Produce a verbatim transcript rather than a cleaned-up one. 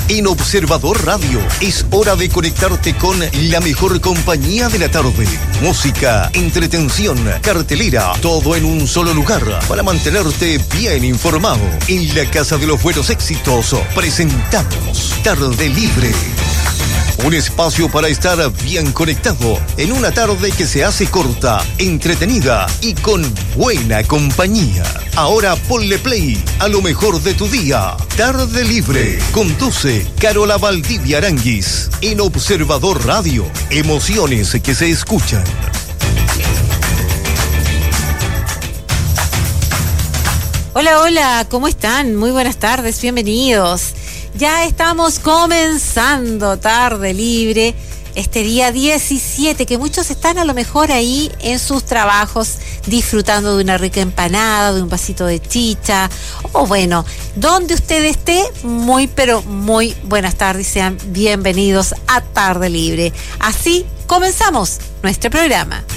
En Observador Radio es hora de conectarte con la mejor compañía de la tarde. Música, entretención, cartelera, todo en un solo lugar para mantenerte bien informado. En la Casa de los Buenos Éxitos presentamos Tarde Libre. Un espacio para estar bien conectado en una tarde que se hace corta, entretenida y con buena compañía. Ahora ponle play a lo mejor de tu día. Tarde Libre. Conduce Carola Valdivia Aranguis. En Observador Radio. Emociones que se escuchan. Hola, hola, ¿cómo están? Muy buenas tardes, bienvenidos. Ya estamos comenzando Tarde Libre, este día diecisiete, que muchos están a lo mejor ahí en sus trabajos disfrutando de una rica empanada, de un vasito de chicha, o bueno, donde usted esté, muy pero muy buenas tardes, sean bienvenidos a Tarde Libre. Así comenzamos nuestro programa.